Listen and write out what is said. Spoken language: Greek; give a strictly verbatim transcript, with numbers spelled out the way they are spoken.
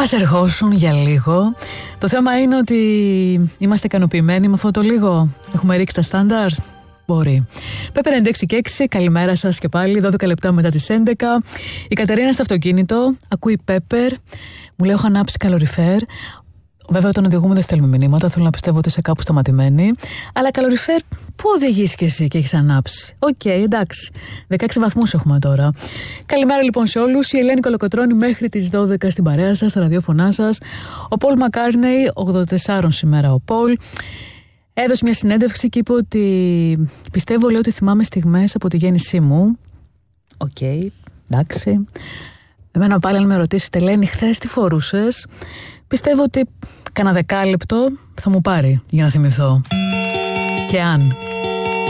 Ας ερχόσουν για λίγο. Το θέμα είναι ότι είμαστε ικανοποιημένοι με αυτό το λίγο. Έχουμε ρίξει τα στάνταρ. Μπορεί. Pepper ενενήντα έξι και έξι, καλημέρα σας και πάλι. δώδεκα λεπτά μετά τις έντεκα. Η Κατερίνα στο αυτοκίνητο ακούει Pepper. Μου λέει: έχω ανάψει καλοριφέρ. Βέβαια, όταν οδηγούμε δεν στέλνουμε μηνύματα. Θέλω να πιστεύω ότι είσαι κάπου σταματημένη. Αλλά καλοριφέρ, πού οδηγείς και εσύ και έχεις ανάψει? Οκ, okay, εντάξει. δεκαέξι βαθμούς έχουμε τώρα. Καλημέρα λοιπόν σε όλους. Η Ελένη Κολοκοτρώνη μέχρι τις δώδεκα στην παρέα σας, στα ραδιόφωνά σας. Ο Πολ Μακάρνεϊ, ογδόντα τέσσερα σήμερα ο Πολ. Έδωσε μια συνέντευξη και είπε ότι πιστεύω, λέει, ότι θυμάμαι στιγμές από τη γέννησή μου. Οκ, okay, εντάξει. Εμένα πάλι αν με ρωτήσετε, Ελένη, χθες τι φορούσες? Πιστεύω ότι κανένα δεκάλεπτο θα μου πάρει για να θυμηθώ. Και αν.